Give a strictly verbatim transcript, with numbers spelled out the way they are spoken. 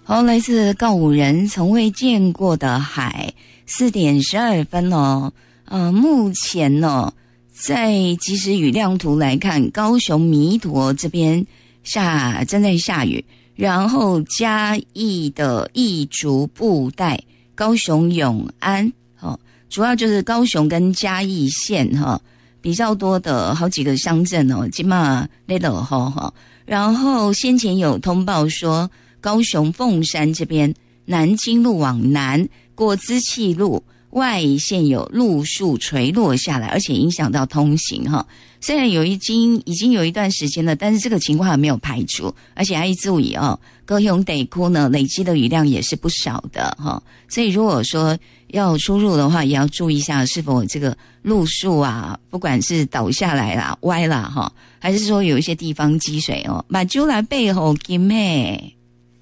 好，来自告五人从未见过的海，四点十二分哦。呃，目前呢，在即时雨量图来看，高雄弥陀这边下正在下雨，然后嘉义的义竹布袋、高雄永安，哦，主要就是高雄跟嘉义县哈、哦、比较多的好几个乡镇哦，今嘛雷落吼哈。然后先前有通报说，高雄凤山这边南京路往南过资气路外线有路树垂落下来，而且影响到通行哈。虽然有已经已经有一段时间了，但是这个情况还没有排除，而且还要注意哦，高雄地区呢累积的雨量也是不少的哈。所以如果说要出入的话，也要注意一下是否这个路树啊，不管是倒下来啦、歪啦哈，还是说有一些地方积水哦，把酒来背后金嘿。